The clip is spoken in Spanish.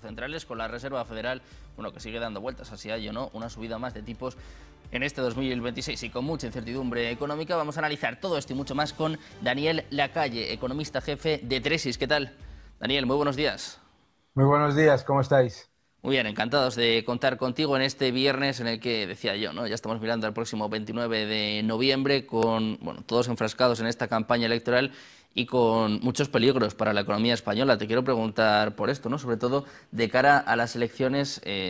centrales, con la Reserva Federal, bueno, que sigue dando vueltas, así hay o no, una subida más de tipos en este 2026 y con mucha incertidumbre económica. Vamos a analizar todo esto y mucho más con Daniel Lacalle, economista jefe de Tresis. ¿Qué tal, Daniel? Muy buenos días. Muy buenos días, ¿cómo estáis? Muy bien, encantados de contar contigo en este viernes en el que, decía yo, ¿no? Ya estamos mirando al próximo 29 de noviembre con, bueno, todos enfrascados en esta campaña electoral y con muchos peligros para la economía española. Te quiero preguntar por esto, ¿no? Sobre todo de cara a las elecciones